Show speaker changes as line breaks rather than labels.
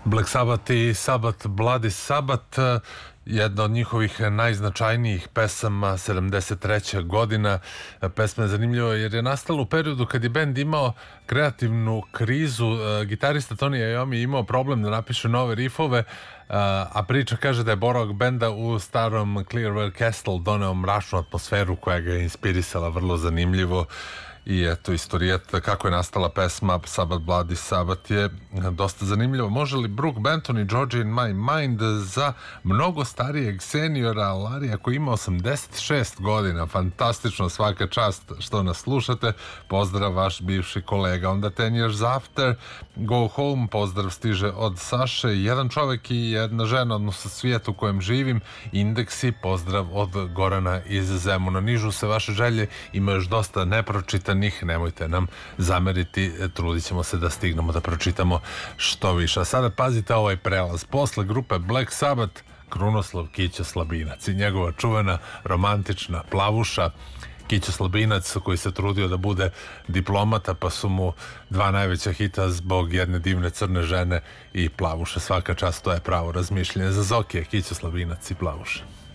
Black Sabbath i Sabbath Bloody Sabbath, jedna od njihovih najznačajnijih pesama, 73. godina. Pesma je zanimljiva jer je nastala u periodu kad je bend imao kreativnu krizu. Gitarista Tony Iommi imao problem da napiše nove rifove, a priča kaže da je boravak benda u starom Clearwater Castle doneo mračnu atmosferu koja ga je inspirisala, vrlo zanimljivo. I eto, istorijet kako je nastala pesma Sabbath Bloody Sabbath je dosta zanimljivo. Može li Brooke Benton i Georgia in My Mind za mnogo starijeg seniora Larija koji ima 86 godina? Fantastično, svaka čast što nas slušate. Pozdrav, vaš bivši kolega. Onda 10 Years After, Go Home, pozdrav stiže od Saše. Jedan čovek i jedna žena, odnosno svijet u kojem živim. Indeksi, pozdrav od Gorana iz Zemuna. Nižu se vaše želje, ima još dosta nepročitanih, nemojte nam zameriti, trudit ćemo se da stignemo da pročitamo što više. A sada pazite ovaj prelaz. Posle grupe Black Sabbath, Krunoslav Kićo Slabinac i njegova čuvena romantična Plavuša. Kićo Slabinac koji se trudio da bude diplomata, pa su mu dva najveća hita zbog jedne divne crne žene i Plavuše. Svaka čast, to je pravo razmišljanje. Za Zokije, Kićo Slabinac i Plavuša.